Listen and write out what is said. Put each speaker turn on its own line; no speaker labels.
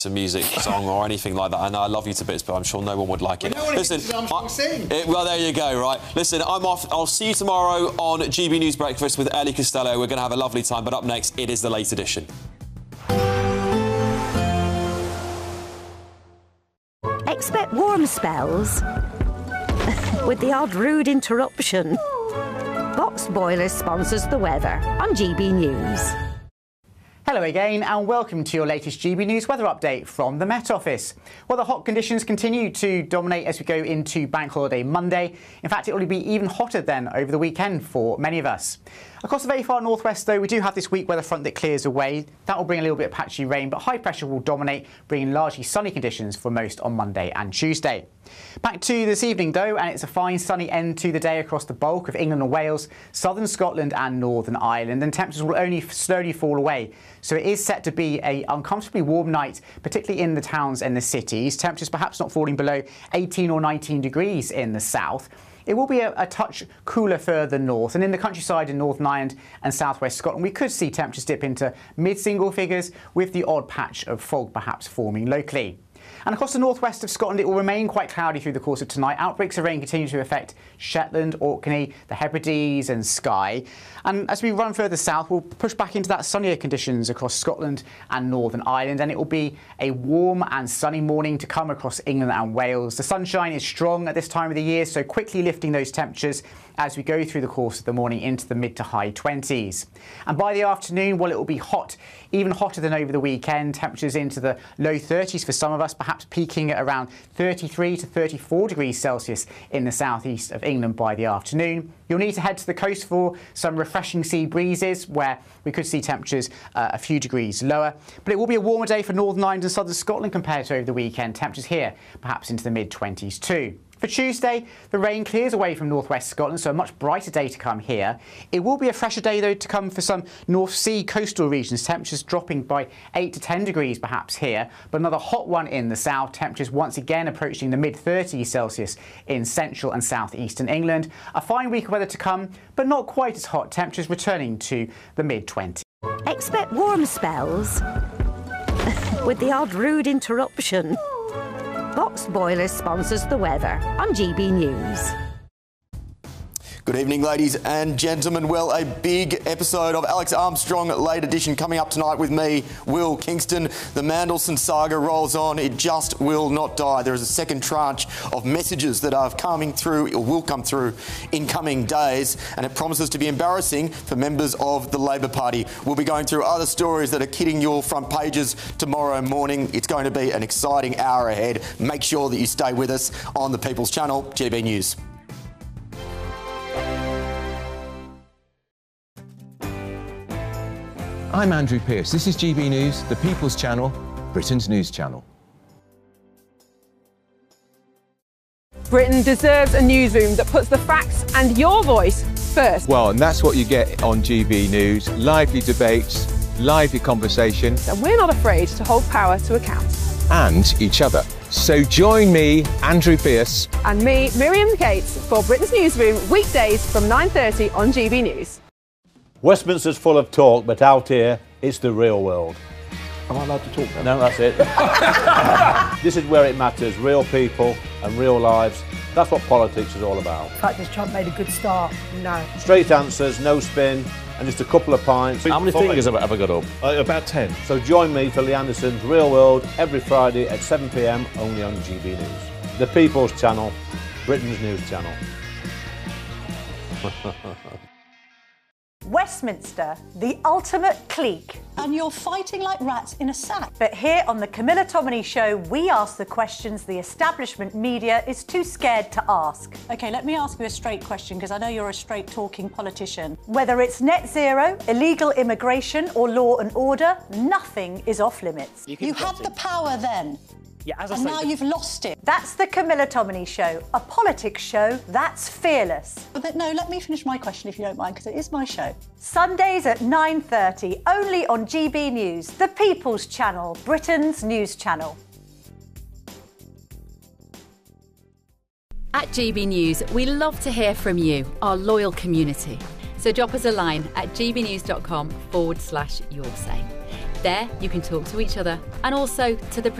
a music song or anything like that. I know I love you to bits, but I'm sure no one would like it.
Well, no one listen, Armstrong sing.
Well, there you go, right. Listen, I'm off. I'll see you tomorrow on GB News Breakfast with Ellie Costello. We're going to have a lovely time, but up next, it is the late edition.
Expect warm spells with the odd rude interruption. Box Boilers sponsors the weather on GB News.
Hello again and welcome to your latest GB News weather update from the Met Office. Well, the hot conditions continue to dominate as we go into Bank Holiday Monday. In fact, it will be even hotter then over the weekend for many of us. Across the very far northwest, though, we do have this weak weather front that clears away. That will bring a little bit of patchy rain, but high pressure will dominate, bringing largely sunny conditions for most on Monday and Tuesday. Back to this evening, though, and it's a fine sunny end to the day across the bulk of England and Wales, southern Scotland and Northern Ireland, and temperatures will only slowly fall away. So it is set to be an uncomfortably warm night, particularly in the towns and the cities. Temperatures perhaps not falling below 18 or 19 degrees in the south. It will be a touch cooler further north, and in the countryside in Northern Ireland and southwest Scotland we could see temperatures dip into mid-single figures with the odd patch of fog perhaps forming locally. And across the northwest of Scotland it will remain quite cloudy through the course of tonight. Outbreaks of rain continue to affect Shetland, Orkney, the Hebrides and Skye. And as we run further south, we'll push back into that sunnier conditions across Scotland and Northern Ireland, and it will be a warm and sunny morning to come across England and Wales. The sunshine is strong at this time of the year, so quickly lifting those temperatures as we go through the course of the morning into the mid to high 20s. And by the afternoon, well, it will be hot, even hotter than over the weekend. Temperatures into the low 30s for some of us, perhaps peaking at around 33 to 34 degrees Celsius in the southeast of England by the afternoon. You'll need to head to the coast for some refreshing sea breezes where we could see temperatures a few degrees lower. But it will be a warmer day for Northern Ireland and southern Scotland compared to over the weekend. Temperatures here perhaps into the mid-20s too. For Tuesday, the rain clears away from northwest Scotland, so a much brighter day to come here. It will be a fresher day, though, to come for some North Sea coastal regions. Temperatures dropping by 8 to 10 degrees perhaps here, but another hot one in the south. Temperatures once again approaching the mid-30s Celsius in central and southeastern England. A fine week of weather to come, but not quite as hot. Temperatures returning to the mid-20s.
Expect warm spells with the odd rude interruption. Box Boilers sponsors the weather on GB News.
Good evening, ladies and gentlemen. Well, a big episode of Alex Armstrong Late Edition coming up tonight with me, Will Kingston. The Mandelson saga rolls on. It just will not die. There is a second tranche of messages that are coming through, or will come through, in coming days, and it promises to be embarrassing for members of the Labor Party. We'll be going through other stories that are hitting your front pages tomorrow morning. It's going to be an exciting hour ahead. Make sure that you stay with us on the People's Channel, GB News.
I'm Andrew Pearce. This is GB News, the People's Channel, Britain's news channel.
Britain deserves a newsroom that puts the facts and your voice first.
Well, and that's what you get on GB News. Lively debates, lively conversation.
And we're not afraid to hold power to account.
And each other. So join me, Andrew Pearce.
And me, Miriam Cates, for Britain's Newsroom, weekdays from 9:30 on GB News.
Westminster's full of talk, but out here, it's the real world.
Am I allowed to talk now?
No, that's it. This is where it matters, real people and real lives. That's what politics is all about.
In fact, has Trump made a good start? No.
Straight answers, no spin, and just a couple of pints.
How many fingers have I ever got up?
About 10. So join me for Lee Anderson's Real World every Friday at 7 p.m, only on GB News. The People's Channel, Britain's news channel.
Westminster, the ultimate clique.
And you're fighting like rats in a sack.
But here on the Camilla Tominey Show, we ask the questions the establishment media is too scared to ask.
OK, let me ask you a straight question, because I know you're a straight-talking politician.
Whether it's net zero, illegal immigration or law and order, nothing is off limits.
You had the power then.
Yeah, as I
and
say,
now you've lost it.
That's the Camilla Tominey Show, a politics show that's fearless.
But no, let me finish my question if you don't mind, because it is my show.
Sundays at 9:30, only on GB News, the People's Channel, Britain's news channel.
At GB News, we love to hear from you, our loyal community. So drop us a line at gbnews.com/your say. There, you can talk to each other and also to the